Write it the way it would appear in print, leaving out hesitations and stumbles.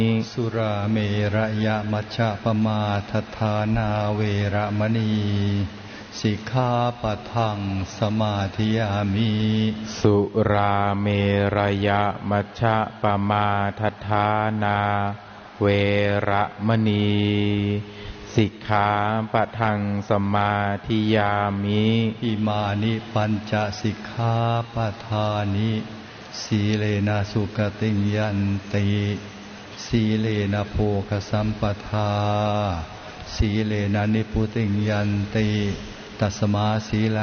สุราเมระยะมัชฌะปมาทฐานาเวระมณีสิกขาปะทังสมาธิยามิสุราเมระยะมัชฌะปมาทฐานาเวระมณีสิกขาปะทังสมาธิยามิอิมานิปัญจสิกขาปะทานิสีเลนะสุขติยันติสีเลนะโภคสัมปทาสีเลนะนิพุติยันติตัสมาสีล